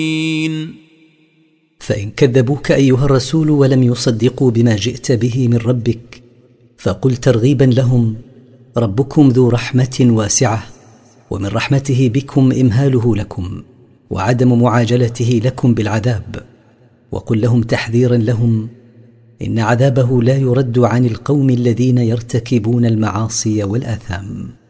فإن كذبوك أيها الرسول ولم يصدقوا بما جئت به من ربك فقل ترغيبا لهم: ربكم ذو رحمة واسعة، ومن رحمته بكم إمهاله لكم وعدم معاجلته لكم بالعذاب. وقل لهم تحذيرا لهم: إن عذابه لا يرد عن القوم الذين يرتكبون المعاصي والآثام.